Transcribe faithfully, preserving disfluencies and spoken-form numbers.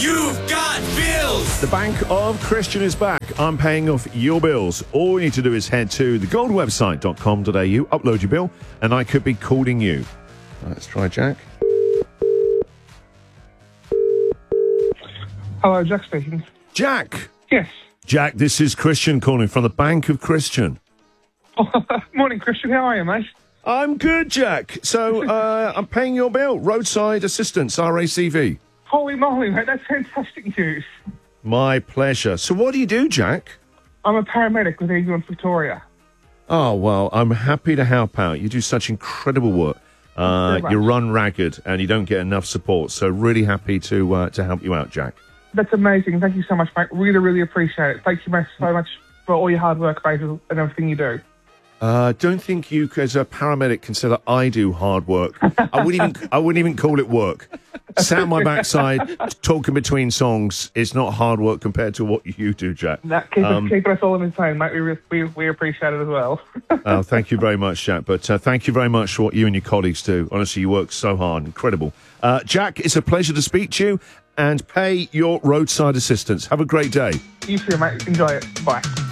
You've got bills! The Bank of Christian is back. I'm paying off your bills. All you need to do is head to the gold website dot com dot a u, upload your bill, and I could be calling you. Let's try Jack. Hello, Jack speaking. Jack! Yes. Jack, this is Christian calling from the Bank of Christian. Morning, Christian. How are you, mate? I'm good, Jack. So, uh, I'm paying your bill. Roadside Assistance, R A C V. Holy moly, mate. That's fantastic news. My pleasure. So what do you do, Jack? I'm a paramedic with Ambulance Victoria. Oh, well, I'm happy to help out. You do such incredible work. Uh, you run ragged and you don't get enough support. So really happy to uh, to help you out, Jack. That's amazing. Thank you so much, mate. Really, really appreciate it. Thank you mate, so much for all your hard work, mate, and everything you do. I uh, don't think you, as a paramedic, consider I do hard work. I wouldn't even I wouldn't even call it work. Sat on my backside, talking between songs, it's not hard work compared to what you do, Jack. That keep, um, us, keep us all in the same, mate. We, we, we appreciate it as well. Oh, thank you very much, Jack. But uh, thank you very much for what you and your colleagues do. Honestly, you work so hard. Incredible. Uh, Jack, it's a pleasure to speak to you, and pay your roadside assistance. Have a great day. You too, mate. Enjoy it. Bye.